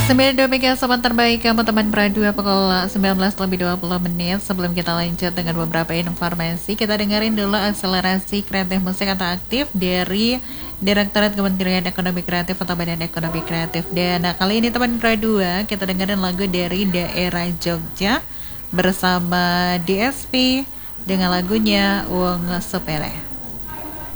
Demikian sobat terbaik kamu teman Pradua pukul 19:20 Sebelum kita lanjut dengan beberapa informasi, kita dengerin dulu akselerasi kreatif musik atau aktif dari Direktorat Kementerian Ekonomi Kreatif atau Badan Ekonomi Kreatif. Dan kali ini teman Pradua, kita dengerin lagu dari daerah Jogja bersama DSP dengan lagunya Wong Sepele.